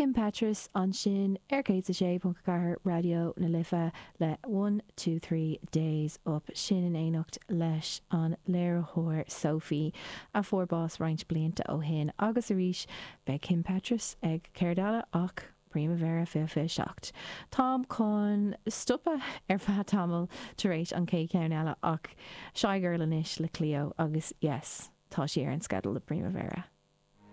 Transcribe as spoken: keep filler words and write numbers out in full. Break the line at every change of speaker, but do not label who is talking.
Kim Petras an sin ar céad a sé punt gar radio na lifa le one two three days up sin in éanacht leis an léirthóir Sophie a fórbás roint blianta ó hin agus a ríis be Kim Petras ag Céardala ach Primavera fi fi seacht. Tom con stoppa ar fa tamil taréis an cé ceanella ach seigir lenis le Cleo agus yes, tá sé ar an skedal le Primavera.